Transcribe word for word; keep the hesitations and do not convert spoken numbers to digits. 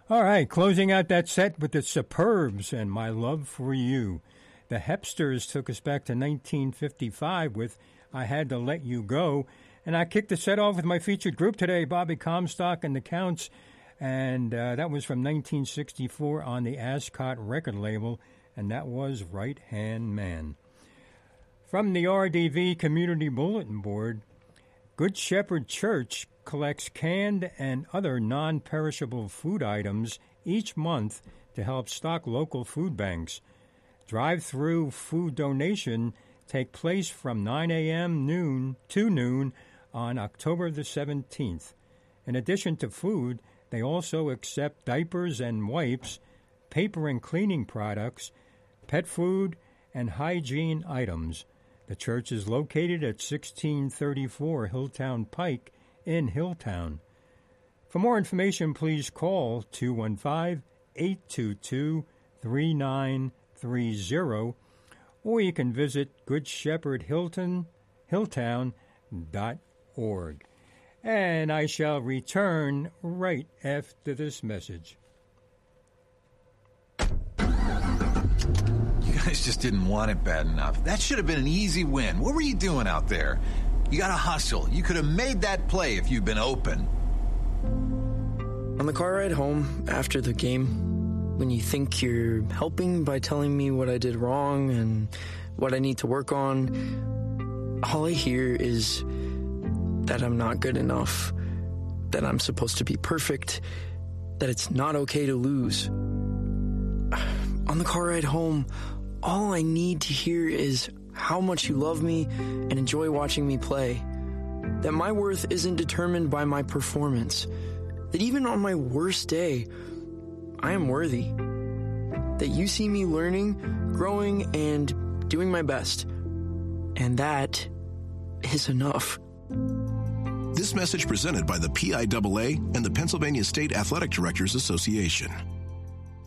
All right, closing out that set with the Superbs and My Love for You. The Hepsters took us back to nineteen fifty-five with I Had to Let You Go. And I kicked the set off with my featured group today, Bobby Comstock and the Counts. And uh, that was from nineteen sixty-four on the Ascot record label. And that was Right Hand Man. From the R D V Community Bulletin Board, Good Shepherd Church collects canned and other non-perishable food items each month to help stock local food banks. Drive-through food donation take place from nine a.m. noon to noon on October the seventeenth. In addition to food, they also accept diapers and wipes, paper and cleaning products, pet food, and hygiene items. The church is located at sixteen thirty-four Hilltown Pike in Hilltown. For more information, please call two one five, eight two two, three nine three zero, or you can visit good shepherd hilton hilltown dot org. And I shall return right after this message. You guys just didn't want it bad enough. That should have been an easy win. What were you doing out there? You got to hustle. You could have made that play if you'd been open. On the car ride home after the game, when you think you're helping by telling me what I did wrong and what I need to work on, all I hear is that I'm not good enough, that I'm supposed to be perfect, that it's not okay to lose. On the car ride home, all I need to hear is how much you love me and enjoy watching me play. That my worth isn't determined by my performance. That even on my worst day, I am worthy. That you see me learning, growing, and doing my best. And that is enough. This message presented by the P I A A and the Pennsylvania State Athletic Directors Association.